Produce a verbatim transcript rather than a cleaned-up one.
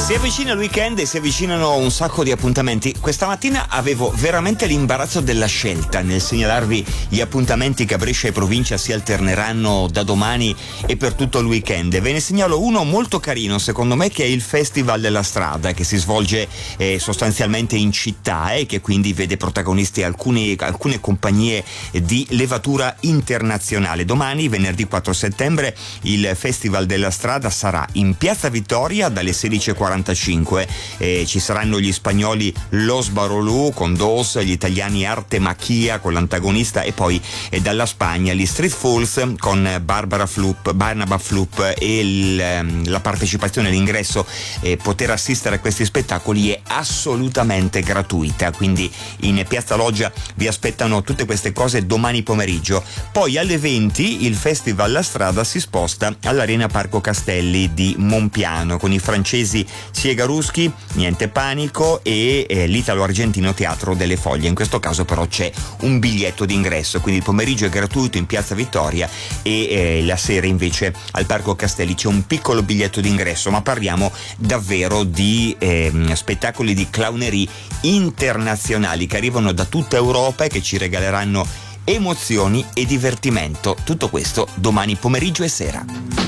Si avvicina il weekend e si avvicinano un sacco di appuntamenti. Questa mattina avevo veramente l'imbarazzo della scelta nel segnalarvi gli appuntamenti che a Brescia e provincia si alterneranno da domani e per tutto il weekend. Ve ne segnalo uno molto carino secondo me, che è il Festival della Strada, che si svolge eh, sostanzialmente in città e eh, che quindi vede protagonisti alcuni, alcune compagnie di levatura internazionale. Domani, venerdì quattro settembre, il Festival della Strada sarà in Piazza Vittoria dalle sedici e quarantacinque. Eh, ci saranno gli spagnoli Los Barolù con Dos, gli italiani Arte Macchia con l'antagonista e poi eh, dalla Spagna gli Street Fools con Barbara Flup, Barnaba Flup e il, la partecipazione, l'ingresso, eh, poter assistere a questi spettacoli è assolutamente gratuita, quindi in Piazza Loggia vi aspettano tutte queste cose domani pomeriggio. Poi alle venti il Festival La Strada si sposta all'Arena Parco Castelli di Monpiano con i francesi Siegaruschi, Niente Panico e eh, l'Italo-Argentino Teatro delle Foglie. In questo caso però c'è un biglietto d'ingresso, quindi il pomeriggio è gratuito in Piazza Vittoria e eh, la sera invece al Parco Castelli c'è un piccolo biglietto d'ingresso, ma parliamo davvero di eh, spettacoli di clownerie internazionali che arrivano da tutta Europa e che ci regaleranno emozioni e divertimento. Tutto questo domani pomeriggio e sera.